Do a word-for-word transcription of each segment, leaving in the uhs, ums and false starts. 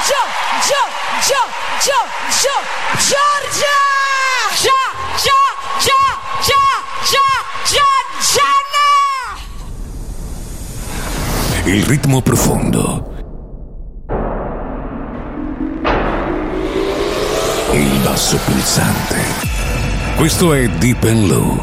Gio, Gio, Gio, Gio, Gio, Giorgia! Gia, Gia, Gia, Gia, Gia, Gia, Gianna! Il ritmo profondo. Il basso pulsante. Questo è Deep and Low.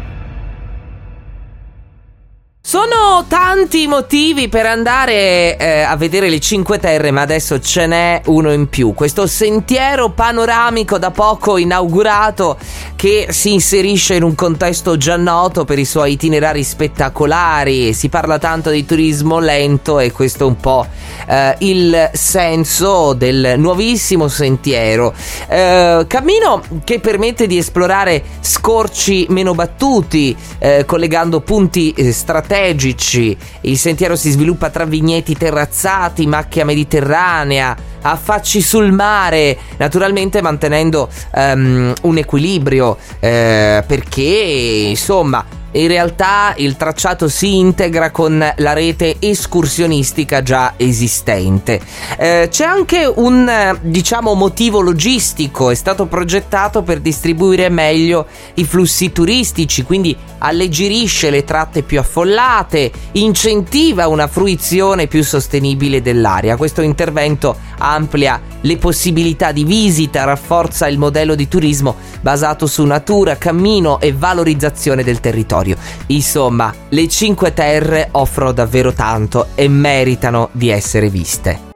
Sono tanti i motivi per andare eh, a vedere le Cinque Terre, ma adesso ce n'è uno in più. Questo sentiero panoramico da poco inaugurato, che si inserisce in un contesto già noto per i suoi itinerari spettacolari. Si parla tanto di turismo lento e questo è un po' eh, il senso del nuovissimo sentiero. Eh, cammino che permette di esplorare scorci meno battuti, eh, collegando punti eh, strategici. Il sentiero si sviluppa tra vigneti terrazzati, macchia mediterranea, affacci sul mare, naturalmente mantenendo um, un equilibrio, eh, perché insomma in realtà il tracciato si integra con la rete escursionistica già esistente. Eh, c'è anche un, diciamo, motivo logistico. È stato progettato per distribuire meglio i flussi turistici, quindi alleggerisce le tratte più affollate, incentiva una fruizione più sostenibile dell'area. Questo intervento amplia le possibilità di visita, rafforza il modello di turismo basato su natura, cammino e valorizzazione del territorio. Insomma, le Cinque Terre offrono davvero tanto e meritano di essere viste.